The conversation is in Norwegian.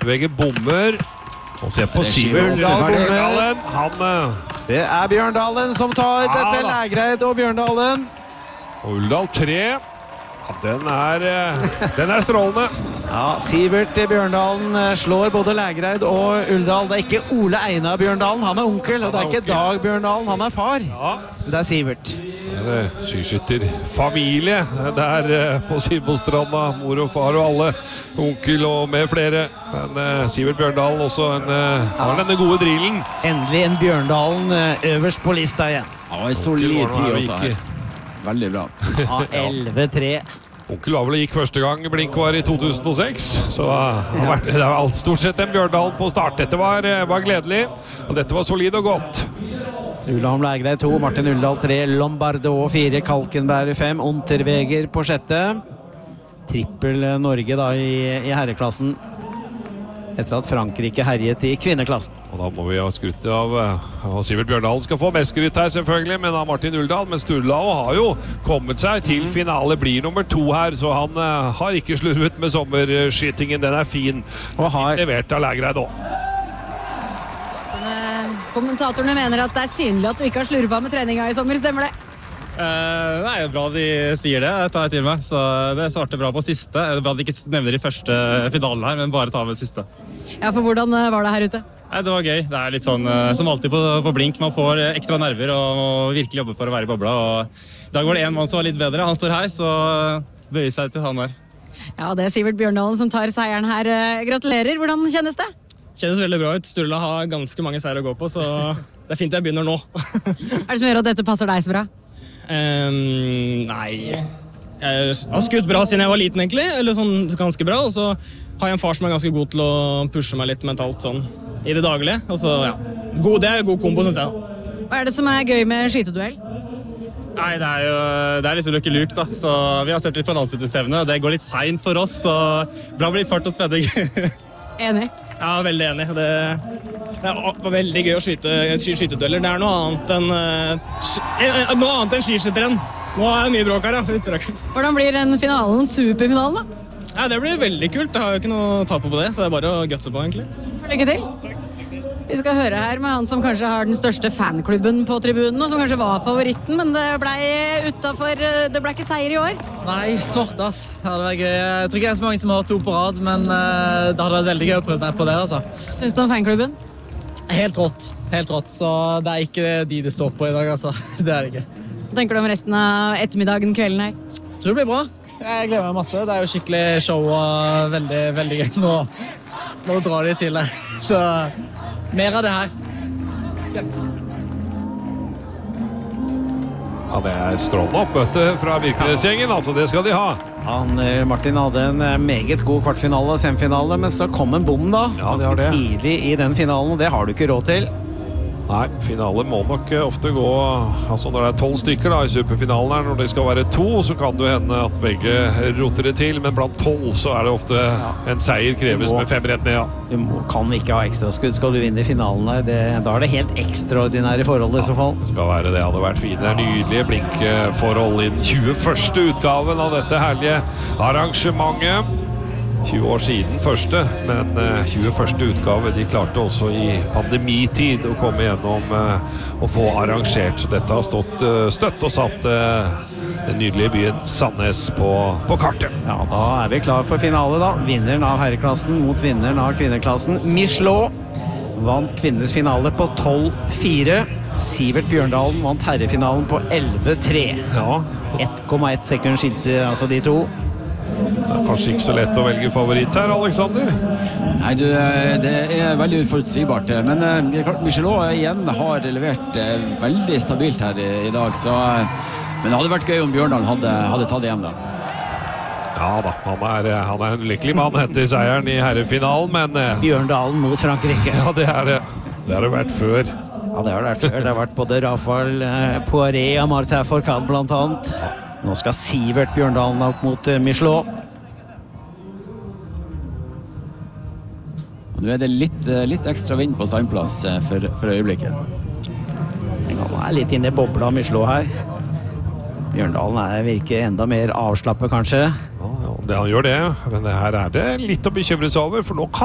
Unterweger bommer. Og se på Sivert Bjørndalen. Det Bjørndalen som tar dette, Lægreid og Bjørndalen. Og Uldal 3. Ja, den strålende. Ja, Sivert Bjørndalen slår både Lægreid og Uldal. Det ikke Ole Einar Bjørndalen, han onkel, og det ikke Dag Bjørndalen, han far. Ja. Det Sivert. Det skiskytterfamilie der på Simonstranda, mor og far og alle, onkel og med flere. Men Sivert Bjørndalen også har denne gode drillen. Endelig en Bjørndalen øverst på lista igjen. Ja, en solid tid også her. Veldig bra. Ja, 11-3. Onkel var vel gikk første gang Blink var i 2006, så det var stort sett en Bjørndalen på start. Dette var gledelig, og dette var solid og godt. Struland Lægreid 2, Martin Uldal 3, Lombardo 4, Kalkenberg 5, Unterweger på 6. Trippel Norge da i herreklassen, etter at Frankrike herjet i kvinneklassen. Og da må vi ha skrutt av Sivert Bjørndalen skal få mest skrytt her selvfølgelig, men av Martin Uldal. Men Sturla har jo kommet seg til finale, blir nummer 2 her, så han har ikke slurvet med sommerskytingen. Den fin, og har levert av Lægreid også. Kommentatorene mener at det synlig at du ikke har slurvet med treninga i sommer, stemmer det? Nei, det bra de sier det, tar jeg til meg. Så det svarte bra på siste. Det bra de ikke nevner de første finalen her, men bare tar med siste. Ja, for hvordan var det her ute? Nei, det var gøy. Det litt sånn som alltid på Blink. Man får ekstra nerver og må virkelig jobbe for å være i bobla. Og i dag var det en mann som var litt bedre. Han står her, så bøyer seg til han der. Ja, det Sivert Bjørndalen som tar seieren her. Gratulerer. Hvordan kjennes det? Kjennes veldig bra ut. Sturla har ganske mange seier å gå på, så det fint jeg begynner nå. Det som gjør at dette passer deg så bra? Nei, jeg har skutt bra siden jeg var liten egentlig, eller sånn ganske bra, og så har jeg en far som ganske god til å pushe meg litt mentalt sånn i det daglige, og så ja, det god kombo synes jeg. Hva det som gøy med skyteduell? Nei, det liksom Lucky Luke da, så vi har sett litt på landslagstevnet, og det går litt sent for oss, så bra med litt fart og spenning. Enig? Ja, veldig enig. Det var veldig gøy å skytedueller. Det noe annet enn skiskytteren. Nå det mye bråk her, ja. Hvordan blir den finalen, superfinalen da? Ja, det blir veldig kult. Jeg har jo ikke noe å tape på det, så det bare å gutse på egentlig. Lykke til. Vi skal høre her med han som kanskje har den største fanklubben på tribunen, og som kanskje var favoritten, men det ble ikke seier i år. Nei, svart ass. Ja, det var gøy. Jeg tror ikke det så mange som har 2 på rad, men det hadde vært veldig gøy å prøve meg på det, altså. Syns du om fanklubben? Helt rått, så det ikke det står på i dag, altså. Det det ikke. Hva tenker du om resten av ettermiddagen, kvelden her? Jeg tror det blir bra. Jeg gleder meg masse. Det jo skikkelig show og veldig, veldig gøy. Nå drar de til her, så mer av det her. Ja, det strålende oppmøte fra Virkelighetsgjengen, altså det skal de ha. Martin hadde en meget god kvartfinale og semifinale, men så kom en bom da. Ja, det var det. Tidlig i den finalen, og det har du ikke råd til. Nei, finale må nok ofte gå, altså når det 12 stykker da i superfinalen her, når det skal være 2, så kan det hende at begge roter det til, men blant 12 så det ofte en seier kreves med 5 rett ned, ja. Du kan ikke ha ekstra skudd, skal du vinne i finalen her, da det helt ekstraordinære forhold i så fall. Det skal være det, hadde vært fint. Det nydelige blinkforhold i den 21. utgaven av dette herlige arrangementet. 20 år siden første, men 21. utgave, de klarte også i pandemitid å komme gjennom og få arrangert. Så dette har stått støtt og satt den nydelige byen Sandnes på kartet. Ja, da vi klar for finale da. Vinneren av herreklassen mot vinneren av kvinneklassen. Michelot vant kvinnenes finale på 12-4. Sivert Bjørndalen vant herrefinalen på 11-3. Ja. 1,1 sekund skilte altså de to. Kanskje ikke så lett å velge favoritt her, Alexander? Nei, det veldig uforutsigbart, men Michelot igjen har levert veldig stabilt her i dag, så, men det hadde vært gøy om Bjørndalen hadde tatt igjen da. Ja da, han en lykkelig mann etter seieren i herrefinalen, men Bjørndalen mot Frankrike. Ja, det det. Det har det vært før. Ja, det har det vært før. Det har vært både Rafael Poiré og Martin Fourcade blant annet. Nå skal Sivert Bjørndalen opp mot Michelot. Nå det litt ekstra vind på standplass for øyeblikket. Han litt inne i bobla av Michelot her. Bjørndalen virker enda mer avslappet kanskje. Ja, han gjør det, men her det litt å bekymre seg over, for nå kan